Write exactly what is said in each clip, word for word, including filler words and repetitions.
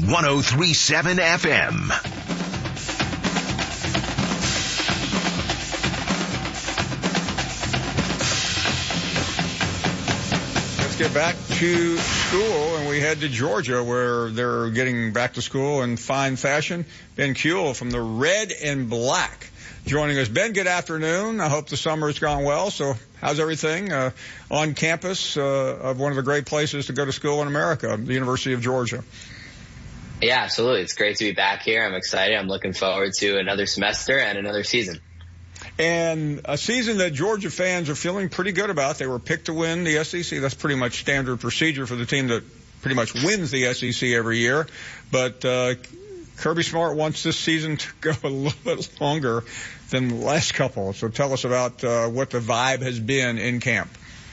one oh three point seven F M. Let's get back to school, and we head to Georgia, where they're getting back to school in fine fashion. Ben Kuehl from the Red and Black joining us. Ben, good afternoon. I hope the summer has gone well. So how's everything uh, on campus uh, of one of the great places to go to school in America, the University of Georgia? Yeah, absolutely. It's great to be back here. I'm excited. I'm looking forward to another semester and another season. And a season that Georgia fans are feeling pretty good about. They were picked to win the S E C. That's pretty much standard procedure for the team that pretty much wins the S E C every year. But uh, Kirby Smart wants this season to go a little bit longer than the last couple. So tell us about uh, what the vibe has been in camp.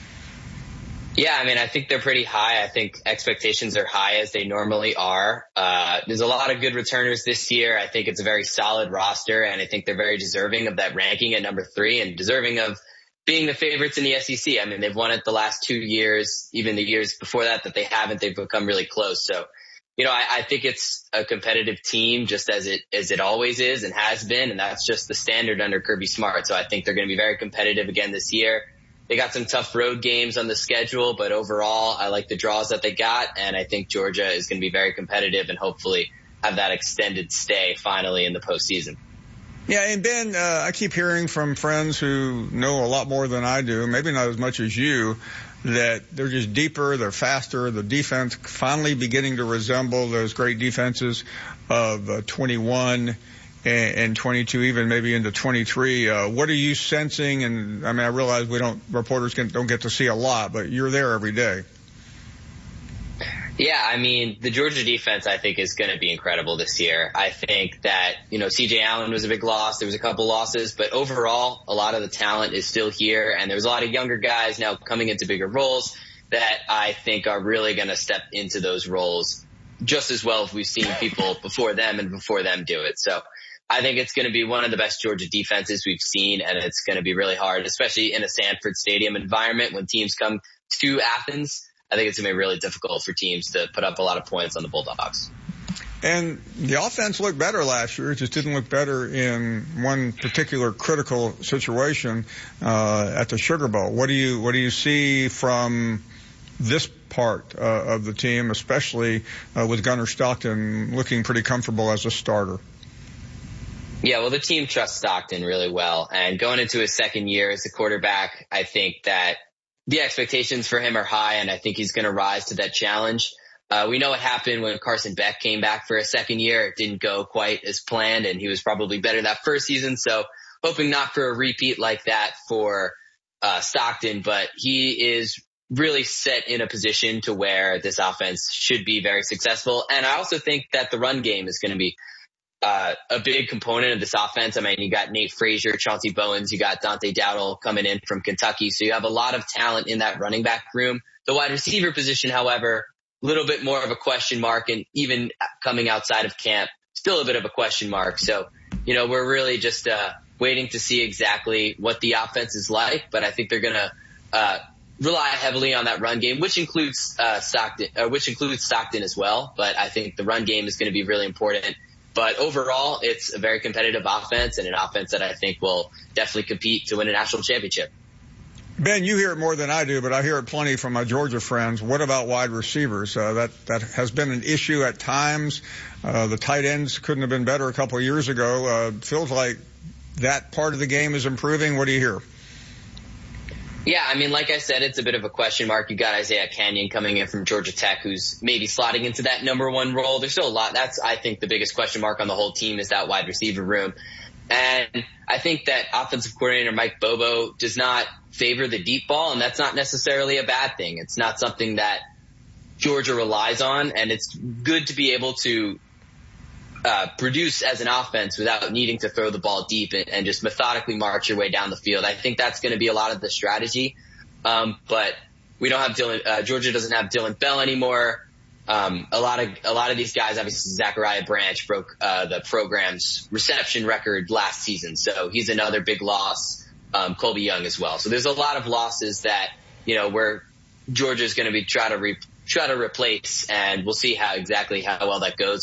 Yeah, I mean, I think they're pretty high. I think expectations are high as they normally are. Uh, there's a lot of good returners this year. I think it's a very solid roster, and I think they're very deserving of that ranking at number three and deserving of being the favorites in the S E C. I mean, they've won it the last two years, even the years before that that they haven't. They've become really close. So, you know, I, I think it's a competitive team just as it as it always is and has been, and that's just the standard under Kirby Smart. So I think they're going to be very competitive again this year. They got some tough road games on the schedule, but overall, I like the draws that they got, and I think Georgia is going to be very competitive and hopefully have that extended stay finally in the postseason. Yeah, and Ben, uh, I keep hearing from friends who know a lot more than I do, maybe not as much as you, that they're just deeper, they're faster, the defense finally beginning to resemble those great defenses of uh, twenty-one and twenty-two, even maybe into twenty-three. Uh, what are you sensing? And I mean, I realize we don't, reporters can, don't get to see a lot, but you're there every day. Yeah, I mean, the Georgia defense, I think, is going to be incredible this year. I think that, you know, C J Allen was a big loss. There was a couple losses, but overall, a lot of the talent is still here. And there's a lot of younger guys now coming into bigger roles that I think are really going to step into those roles just as well as we've seen people before them and before them do it. So I think it's going to be one of the best Georgia defenses we've seen, and it's going to be really hard, especially in a Sanford Stadium environment when teams come to Athens. I think it's going to be really difficult for teams to put up a lot of points on the Bulldogs. And the offense looked better last year. It just didn't look better in one particular critical situation uh, at the Sugar Bowl. What do you what do you see from this part uh, of the team, especially uh, with Gunnar Stockton looking pretty comfortable as a starter? Yeah, well, the team trusts Stockton really well. And going into his second year as a quarterback, I think that the expectations for him are high, and I think he's going to rise to that challenge. Uh, we know what happened when Carson Beck came back for a second year. It didn't go quite as planned, and he was probably better that first season. So hoping not for a repeat like that for uh, Stockton, but he is really set in a position to where this offense should be very successful. And I also think that the run game is going to be Uh, a big component of this offense. I mean, you got Nate Frazier, Chauncey Bowens, you got Dante Dowdle coming in from Kentucky. So you have a lot of talent in that running back room. The wide receiver position, however, a little bit more of a question mark, and even coming outside of camp, still a bit of a question mark. So, you know, we're really just uh, waiting to see exactly what the offense is like, but I think they're going to uh, rely heavily on that run game, which includes uh, Stockton, uh, which includes Stockton as well. But I think the run game is going to be really important. But overall, it's a very competitive offense, and an offense that I think will definitely compete to win a national championship. Ben, you hear it more than I do, but I hear it plenty from my Georgia friends. What about wide receivers? Uh, that, that has been an issue at times. Uh, the tight ends couldn't have been better a couple of years ago. Uh, feels like that part of the game is improving. What do you hear? Yeah, I mean, like I said, it's a bit of a question mark. You got Isaiah Canyon coming in from Georgia Tech, who's maybe slotting into that number one role. There's still a lot. That's, I think, the biggest question mark on the whole team is that wide receiver room. And I think that offensive coordinator Mike Bobo does not favor the deep ball, and that's not necessarily a bad thing. It's not something that Georgia relies on, and it's good to be able to Uh, produce as an offense without needing to throw the ball deep and, and just methodically march your way down the field. I think that's going to be a lot of the strategy. Um, but we don't have Dylan, uh, Georgia doesn't have Dylan Bell anymore. Um, a lot of, a lot of these guys, obviously Zachariah Branch broke, uh, the program's reception record last season. So he's another big loss. Um, Colby Young as well. So there's a lot of losses that, you know, where Georgia's going to be try to re- try to replace, and we'll see how exactly how well that goes.